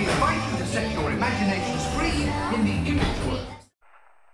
we invite you to set your imaginations free in the image world.